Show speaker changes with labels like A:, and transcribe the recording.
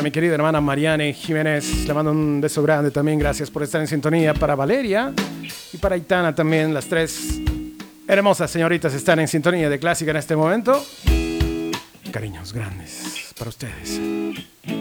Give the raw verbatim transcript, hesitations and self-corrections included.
A: Para mi querida hermana Mariane Jiménez, le mando un beso grande también. Gracias por estar en sintonía. Para Valeria y para Aitana también, las tres hermosas señoritas están en sintonía de Clásica en este momento. Cariños grandes para ustedes.